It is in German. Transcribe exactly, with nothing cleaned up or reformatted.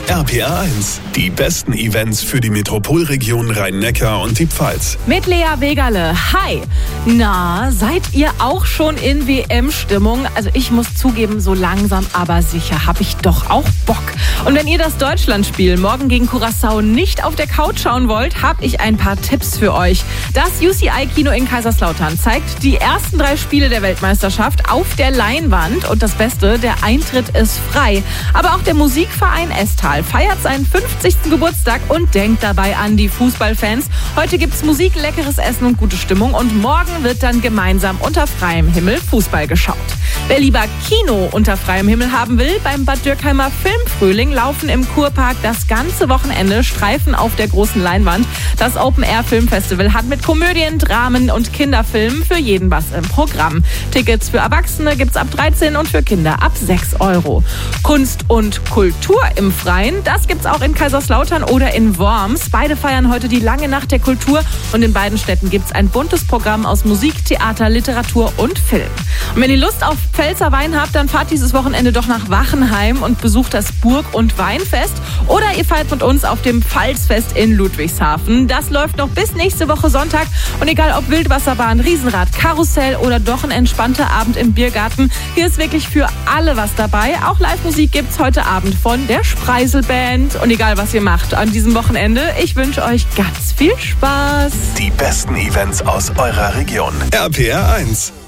R P R eins, die besten Events für die Metropolregion Rhein-Neckar und die Pfalz. Mit Lea Wegerle. Hi! Na, seid ihr auch schon in W M-Stimmung? Also ich muss zugeben, so langsam aber sicher habe ich doch auch Bock. Und wenn ihr das Deutschlandspiel morgen gegen Curaçao nicht auf der Couch schauen wollt, habe ich ein paar Tipps für euch. Das U C I-Kino in Kaiserslautern zeigt die ersten drei Spiele der Weltmeisterschaft auf der Leinwand. Und das Beste, der Eintritt ist frei. Aber auch der Musikverein Estal feiert seinen fünfzigsten Geburtstag und denkt dabei an die Fußballfans. Heute gibt's Musik, leckeres Essen und gute Stimmung. Und morgen wird dann gemeinsam unter freiem Himmel Fußball geschaut. Wer lieber Kino unter freiem Himmel haben will, beim Bad Dürkheimer Filmfrühling laufen im Kurpark das ganze Wochenende Streifen auf der großen Leinwand. Das Open-Air-Filmfestival hat mit Komödien, Dramen und Kinderfilmen für jeden was im Programm. Tickets für Erwachsene gibt's ab dreizehn und für Kinder ab sechs Euro. Kunst und Kultur im Freien, das gibt's auch in Kaiserslautern oder in Worms. Beide feiern heute die lange Nacht der Kultur und in beiden Städten gibt's ein buntes Programm aus Musik, Theater, Literatur und Film. Und wenn ihr Lust auf Pfälzer Wein habt, dann fahrt dieses Wochenende doch nach Wachenheim und besucht das Burg- und Weinfest. Oder ihr feiert mit uns auf dem Pfalzfest in Ludwigshafen. Das läuft noch bis nächste Woche Sonntag. Und egal ob Wildwasserbahn, Riesenrad, Karussell oder doch ein entspannter Abend im Biergarten, hier ist wirklich für alle was dabei. Auch Live-Musik gibt's heute Abend von der Spreiselband. Und egal was ihr macht an diesem Wochenende, ich wünsche euch ganz viel Spaß. Die besten Events aus eurer Region. R P R eins.